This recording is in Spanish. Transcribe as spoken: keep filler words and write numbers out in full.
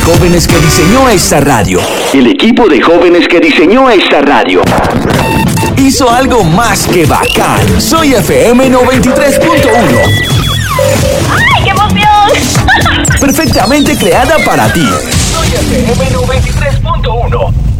jóvenes que diseñó esta radio, el equipo de jóvenes que diseñó esta radio, hizo algo más que bacán. Soy F M noventa y tres punto uno. ¡Ay, qué emoción! Perfectamente creada para ti. Soy F M noventa y tres punto uno.